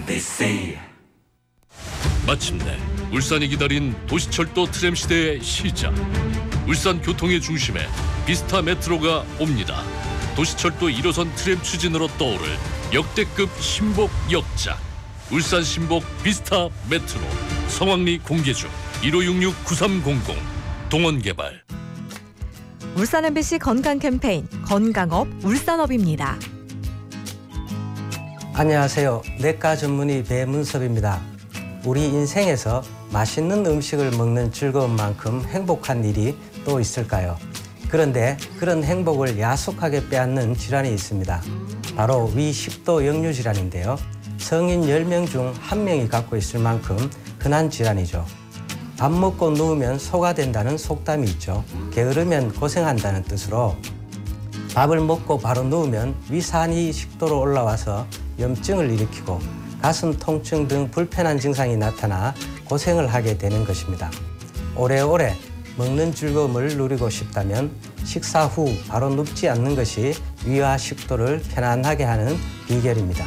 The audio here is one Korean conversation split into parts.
마침내 울산이 기다린 도시철도 트램 시대의 시작. 울산 교통의 중심에 비스타 메트로가 옵니다. 도시철도 1호선 트램 추진으로 떠오를 역대급 신복 역작. 울산 신복 비스타 메트로. 성황리 공개 중. 1566-9300. 동원개발. 울산 MBC 건강 캠페인 건강업 울산업입니다. 안녕하세요. 내과 전문의 배문섭입니다. 우리 인생에서 맛있는 음식을 먹는 즐거움만큼 행복한 일이 또 있을까요? 그런데 그런 행복을 야속하게 빼앗는 질환이 있습니다. 바로 위식도 역류 질환인데요. 성인 10명 중 1명이 갖고 있을 만큼 흔한 질환이죠. 밥 먹고 누우면 소가 된다는 속담이 있죠. 게으르면 고생한다는 뜻으로 밥을 먹고 바로 누우면 위산이 식도로 올라와서 염증을 일으키고 가슴 통증 등 불편한 증상이 나타나 고생을 하게 되는 것입니다. 오래오래 먹는 즐거움을 누리고 싶다면 식사 후 바로 눕지 않는 것이 위와 식도를 편안하게 하는 비결입니다.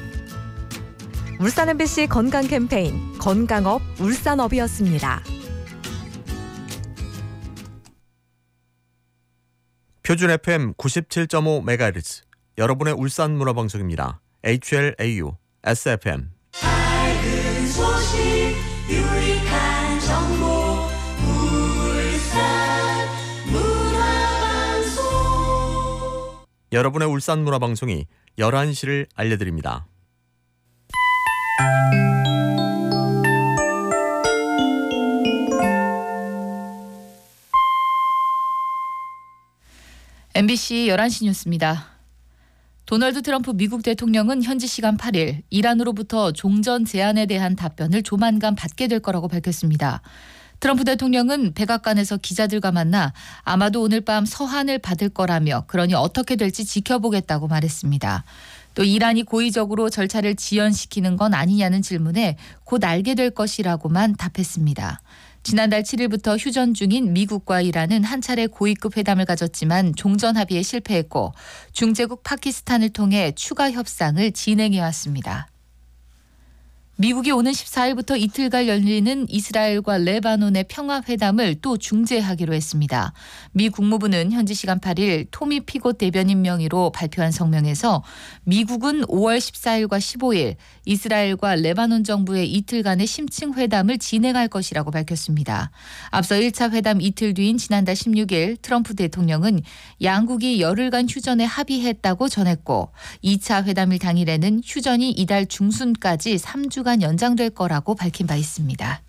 울산 MBC 건강 캠페인 건강업 울산업이었습니다. 표준 FM 97.5MHz 여러분의 울산 문화방송입니다. HLAU SFM. 밝은 소식 유익한 정보 울산 문화방송. 여러분의 울산 문화방송이 11시를 알려드립니다. MBC 11시 뉴스입니다. 도널드 트럼프 미국 대통령은 현지 시간 8일 이란으로부터 종전 제안에 대한 답변을 조만간 받게 될 거라고 밝혔습니다. 트럼프 대통령은 백악관에서 기자들과 만나 아마도 오늘 밤 서한을 받을 거라며 그러니 어떻게 될지 지켜보겠다고 말했습니다. 또 이란이 고의적으로 절차를 지연시키는 건 아니냐는 질문에 곧 알게 될 것이라고만 답했습니다. 지난달 7일부터 휴전 중인 미국과 이란은 한 차례 고위급 회담을 가졌지만 종전 합의에 실패했고 중재국 파키스탄을 통해 추가 협상을 진행해왔습니다. 미국이 오는 14일부터 이틀간 열리는 이스라엘과 레바논의 평화회담을 또 중재하기로 했습니다. 미 국무부는 현지 시간 8일 토미 피고 대변인 명의로 발표한 성명에서 미국은 5월 14일과 15일 이스라엘과 레바논 정부의 이틀간의 심층 회담을 진행할 것이라고 밝혔습니다. 앞서 1차 회담 이틀 뒤인 지난달 16일 트럼프 대통령은 양국이 열흘간 휴전에 합의했다고 전했고 2차 회담일 당일에는 휴전이 이달 중순까지 3주간 연장될 거라고 밝힌 바 있습니다.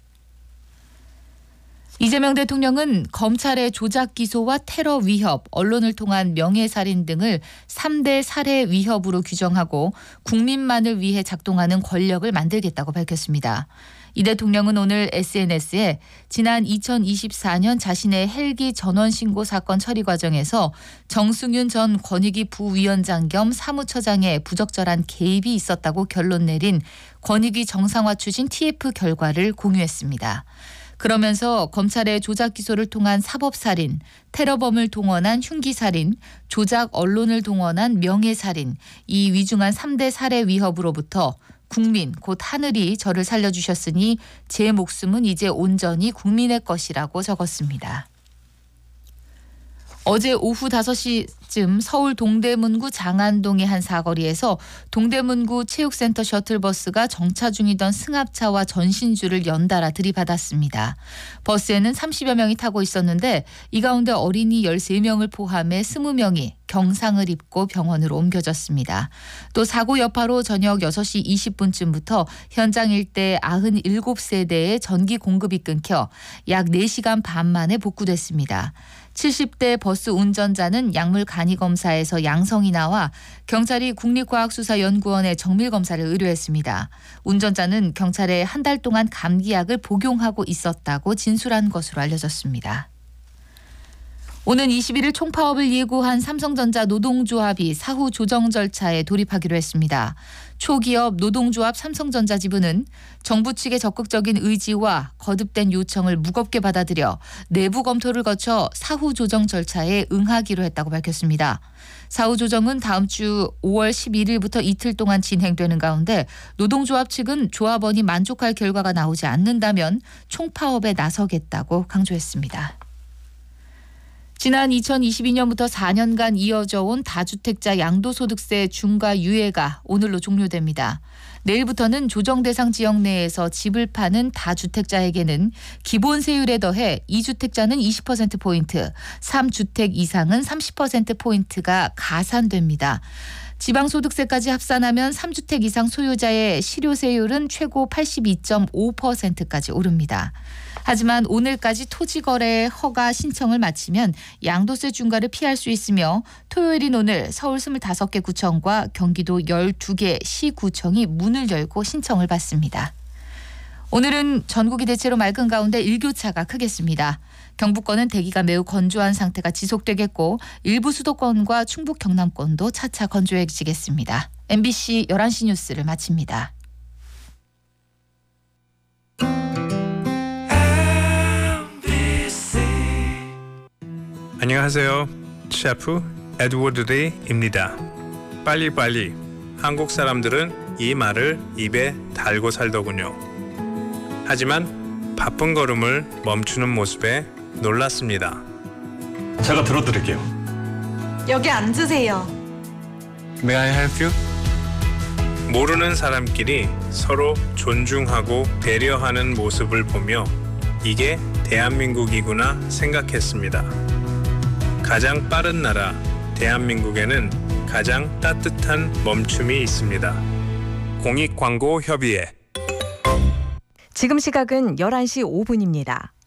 이재명 대통령은 검찰의 조작 기소와 테러 위협, 언론을 통한 명예살인 등을 3대 살해 위협으로 규정하고 국민만을 위해 작동하는 권력을 만들겠다고 밝혔습니다. 이 대통령은 오늘 SNS에 지난 2024년 자신의 헬기 전원 신고 사건 처리 과정에서 정승윤 전 권익위 부위원장 겸 사무처장의 부적절한 개입이 있었다고 결론 내린 권익위 정상화 추진 TF 결과를 공유했습니다. 그러면서 검찰의 조작 기소를 통한 사법살인, 테러범을 동원한 흉기살인, 조작 언론을 동원한 명예살인, 이 위중한 3대 살해 위협으로부터 국민 곧 하늘이 저를 살려주셨으니 제 목숨은 이제 온전히 국민의 것이라고 적었습니다. 어제 오후 5시쯤 서울 동대문구 장안동의 한 사거리에서 동대문구 체육센터 셔틀버스가 정차 중이던 승합차와 전신주를 연달아 들이받았습니다. 버스에는 30여 명이 타고 있었는데 이 가운데 어린이 13명을 포함해 20명이 경상을 입고 병원으로 옮겨졌습니다. 또 사고 여파로 저녁 6시 20분쯤부터 현장 일대 97세대의 전기 공급이 끊겨 약 4시간 반 만에 복구됐습니다. 70대 버스 운전자는 약물 간이 검사에서 양성이 나와 경찰이 국립과학수사연구원에 정밀검사를 의뢰했습니다. 운전자는 경찰에 한 달 동안 감기약을 복용하고 있었다고 진술한 것으로 알려졌습니다. 오는 21일 총파업을 예고한 삼성전자 노동조합이 사후 조정 절차에 돌입하기로 했습니다. 초기업 노동조합 삼성전자 지부는 정부 측의 적극적인 의지와 거듭된 요청을 무겁게 받아들여 내부 검토를 거쳐 사후 조정 절차에 응하기로 했다고 밝혔습니다. 사후 조정은 다음 주 5월 11일부터 이틀 동안 진행되는 가운데 노동조합 측은 조합원이 만족할 결과가 나오지 않는다면 총파업에 나서겠다고 강조했습니다. 지난 2022년부터 4년간 이어져 온 다주택자 양도소득세 중과 유예가 오늘로 종료됩니다. 내일부터는 조정 대상 지역 내에서 집을 파는 다주택자에게는 기본 세율에 더해 2주택자는 20%포인트, 3주택 이상은 30%포인트가 가산됩니다. 지방소득세까지 합산하면 3주택 이상 소유자의 실효세율은 최고 82.5%까지 오릅니다. 하지만 오늘까지 토지거래 허가 신청을 마치면 양도세 중과를 피할 수 있으며 토요일인 오늘 서울 25개 구청과 경기도 12개 시구청이 문을 열고 신청을 받습니다. 오늘은 전국이 대체로 맑은 가운데 일교차가 크겠습니다. 경북권은 대기가 매우 건조한 상태가 지속되겠고 일부 수도권과 충북 경남권도 차차 건조해지겠습니다. MBC 11시 뉴스를 마칩니다. 안녕하세요. 셰프 에드워드 리입니다. 빨리빨리. 한국 사람들은 이 말을 입에 달고 살더군요. 하지만 바쁜 걸음을 멈추는 모습에 놀랐습니다. 제가 들어드릴게요. 여기 앉으세요. May I help you? 모르는 사람끼리 서로 존중하고 배려하는 모습을 보며 이게 대한민국이구나 생각했습니다. 가장 빠른 나라 대한민국에는 가장 따뜻한 멈춤이 있습니다. 공익광고협의회. 지금 시각은 11시 5분입니다.